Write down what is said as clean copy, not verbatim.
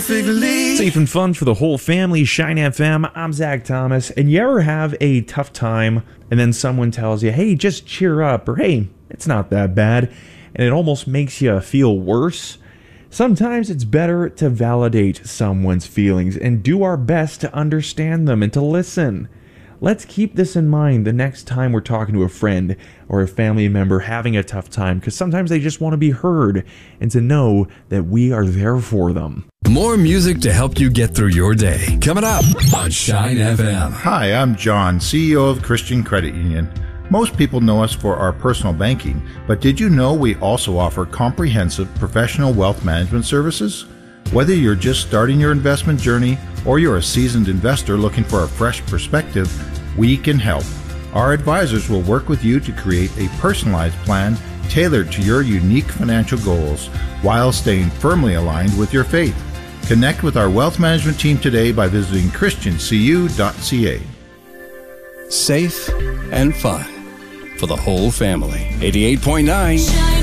Safe and fun for the whole family, Shine FM. I'm Zach Thomas. And you ever have a tough time and then someone tells you, hey, just cheer up, or hey, it's not that bad, and it almost makes you feel worse? Sometimes it's better to validate someone's feelings and do our best to understand them and to listen. Let's keep this in mind the next time we're talking to a friend or a family member having a tough time, because sometimes they just want to be heard and to know that we are there for them. More music to help you get through your day. Coming up on Shine FM. Hi, I'm John, CEO of Christian Credit Union. Most people know us for our personal banking, but did you know we also offer comprehensive professional wealth management services? Whether you're just starting your investment journey or you're a seasoned investor looking for a fresh perspective, we can help. Our advisors will work with you to create a personalized plan tailored to your unique financial goals while staying firmly aligned with your faith. Connect with our wealth management team today by visiting christiancu.ca. Safe and fun for the whole family. 88.9